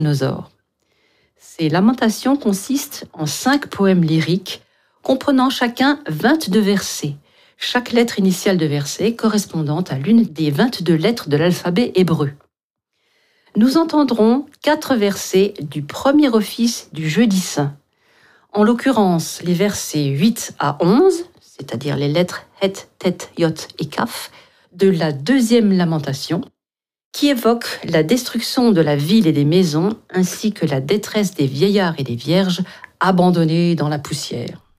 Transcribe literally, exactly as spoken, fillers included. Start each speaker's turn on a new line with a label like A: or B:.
A: dinosaures. Ces lamentations consistent en cinq poèmes lyriques comprenant chacun vingt-deux versets, chaque lettre initiale de verset correspondant à l'une des vingt-deux lettres de l'alphabet hébreu. Nous entendrons quatre versets du premier office du Jeudi Saint. En l'occurrence, les versets huit à onze, c'est-à-dire les lettres Het, Tet, Yot et Kaf, de la deuxième lamentation, qui évoque la destruction de la ville et des maisons, ainsi que la détresse des vieillards et des vierges abandonnés dans la poussière.